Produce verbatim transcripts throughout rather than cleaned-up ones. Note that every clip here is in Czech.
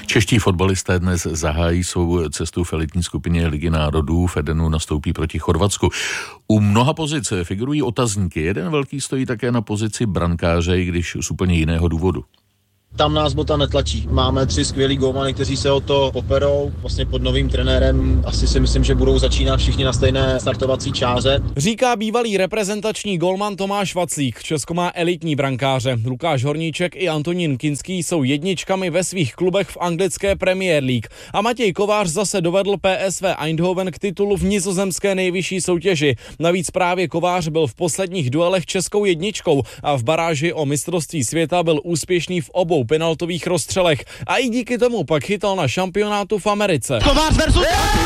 Čeští fotbalisté dnes zahájí svou cestu v elitní skupině Ligy národů. V Edenu nastoupí proti Chorvatsku. U mnoha pozic figurují otazníky. Jeden velký stojí také na pozici brankáře, i když z úplně jiného důvodu. Tam nás Bota netlačí. Máme tři skvělý golmany, kteří se o to poperou. Vlastně pod novým trenérem asi si myslím, že budou začínat všichni na stejné startovací čáře. Říká bývalý reprezentační golman Tomáš Vaclík. Česko má elitní brankáře. Lukáš Horníček i Antonín Kinský jsou jedničkami ve svých klubech v anglické Premier League. A Matěj Kovář zase dovedl P S V Eindhoven k titulu v nizozemské nejvyšší soutěži. Navíc právě Kovář byl v posledních duelech českou jedničkou a v baráži o mistrovství světa byl úspěšný v obou penaltových rozstřelech a i díky tomu pak chytal na šampionátu v Americe. Kovář versus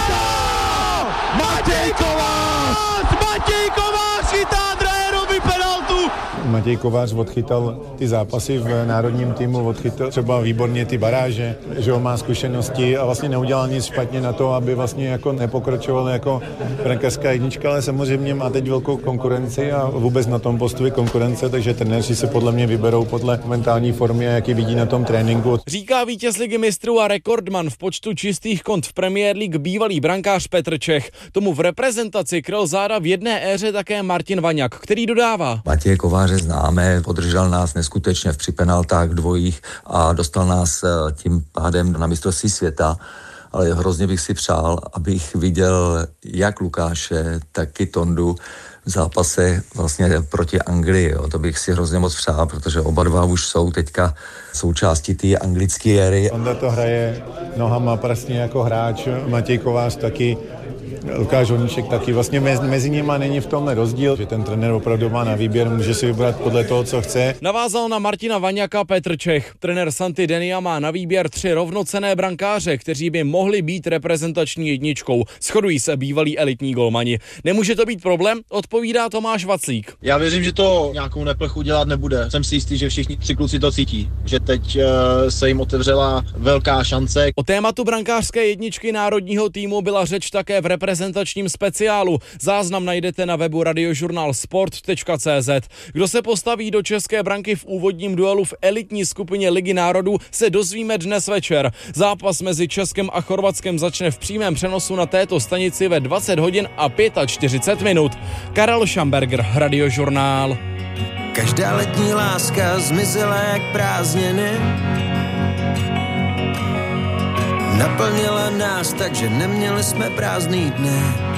Matěj Kovář! Matěj Kovář chytá Drejerovi penaltu! Matěj Kovář odchytal ty zápasy v národním týmu, odchytal třeba výborně ty baráže, že on má zkušenosti a vlastně neudělal nic špatně na to, aby vlastně jako nepokračoval jako brankářská jednička, ale samozřejmě má teď velkou konkurenci a vůbec na tom postoji konkurence, takže trenéři se podle mě vyberou podle mentální formy, jaký vidí na tom tréninku. Říká vítěz Ligy mistrů a rekordman v počtu čistých kont v Premier League bývalý brankář Petr Čech. Tomu v reprezentaci kryl záda v jedné éře také Martin Vaňák, který dodává. Matěj Kováře známe, podržel nás neskutečně v při penaltách dvojích a dostal nás tím pádem na mistrovství světa, ale hrozně bych si přál, abych viděl jak Lukáše, tak i Tondu v zápase vlastně proti Anglii. Jo. To bych si hrozně moc přál, protože oba dva už jsou teďka součástí té anglické éry. Onda to hraje nohama prasně jako hráč, Matěj Kovář taky, Lukáš Horníček taky. Vlastně mezi, mezi nimi není v tomhle rozdíl, že ten trenér opravdu má na výběr, může si vybrat podle toho, co chce. Navázal na Martina Vaňaka Petr Čech. Trenér Santi Denia má na výběr tři rovnocenné brankáře, kteří by mohli být reprezentační jedničkou. Shodují se bývalí elitní golmani. Nemůže to být problém? Odpovídá Tomáš Vaclík. Já věřím, že to nějakou neplechu dělat nebude. Jsem si jistý, že všichni tři kluci to cítí, že teď uh, se jim otevřela velká šance. O tématu brankářské jedničky národního týmu byla řeč také v reprezentačním speciálu. Záznam najdete na webu radiožurnál sport tečka cé zet. Kdo se postaví do české branky v úvodním duelu v elitní skupině Ligy národů, se dozvíme dnes večer. Zápas mezi Českem a Chorvatskem začne v přímém přenosu na této stanici ve dvacet hodin a čtyřicet pět minut. Karel Šamberger, Radiožurnál. Každá letní láska zmizela jak prázdniny. Naplnila nás tak, že neměli jsme prázdný dny.